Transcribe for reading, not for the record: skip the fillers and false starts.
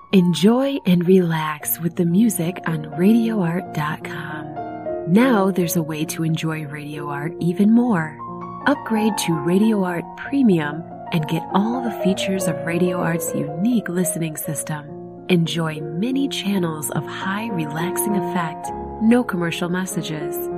Enjoy and relax with the music on RadioArt.com. Now there's a way to enjoy Radio Art even more. Upgrade to Radio Art Premium and get all the features of Radio Art's unique listening system. Enjoy many channels of high relaxing effect, no commercial messages,